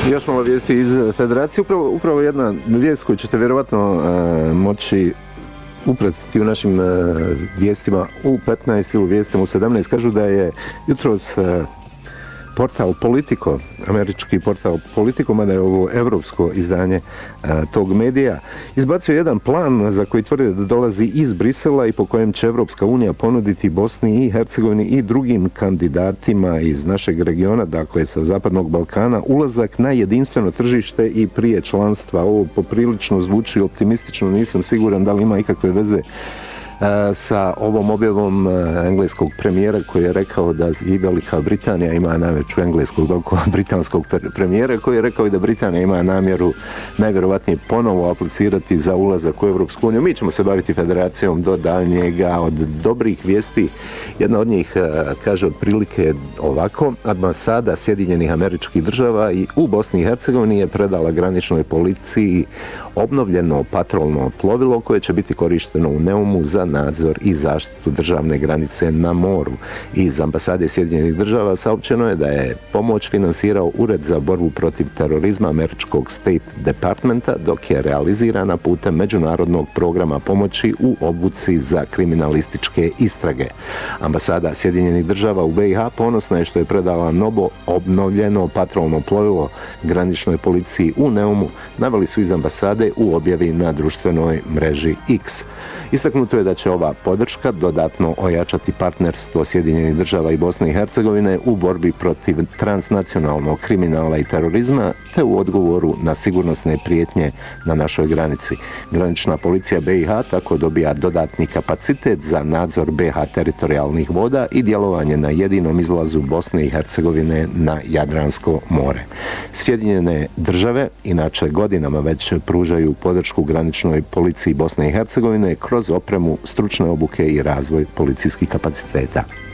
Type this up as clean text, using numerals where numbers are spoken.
Još malo vijesti iz Federacije. Upravo jedna vijest koju ćete vjerovatno moći upratiti u našim vijestima u 15 ili u vijestima u 17. Kažu da je jutros portal Politico, američki portal Politico, mada je ovo evropsko izdanje tog medija, izbacio jedan plan za koji tvrde da dolazi iz Brisela i po kojem će Evropska unija ponuditi Bosni i Hercegovini i drugim kandidatima iz našeg regiona, dakle sa Zapadnog Balkana, ulazak na jedinstveno tržište i prije članstva. Ovo poprilično zvuči optimistično, nisam siguran da li ima ikakve veze sa ovom objavom engleskog premijera koji je rekao da i Velika Britanija ima najveću engleskog britanskog premijera koji je rekao i da Britanija ima namjeru najvjerovatnije ponovo aplicirati za ulazak u Europsku uniju. Mi ćemo se baviti Federacijom do daljnjega. Od dobrih vijesti jedna od njih kaže otprilike ovako: ambasada Sjedinjenih Američkih Država i u Bosni i Hercegovini je predala graničnoj policiji obnovljeno patrolno plovilo koje će biti korišteno u Neumu za nadzor i zaštitu državne granice na moru. Iz ambasade Sjedinjenih Država saopćeno je da je pomoć finansirao Ured za borbu protiv terorizma američkog State Departmenta, dok je realizirana putem međunarodnog programa pomoći u obuci za kriminalističke istrage. Ambasada Sjedinjenih Država u BiH ponosna je što je predala novo obnovljeno patrolno plovilo graničnoj policiji u Neumu, naveli su iz ambasade u objavi na društvenoj mreži X. Istaknuto je da će ova podrška dodatno ojačati partnerstvo Sjedinjenih Država i Bosne i Hercegovine u borbi protiv transnacionalnog kriminala i terorizma te u odgovoru na sigurnosne prijetnje na našoj granici. Granična policija BiH tako dobija dodatni kapacitet za nadzor BiH teritorijalnih voda i djelovanje na jedinom izlazu Bosne i Hercegovine na Jadransko more. Sjedinjene Države inače godinama već pružaju podršku graničnoj policiji Bosne i Hercegovine kroz opremu, stručne obuke i razvoj policijskih kapaciteta.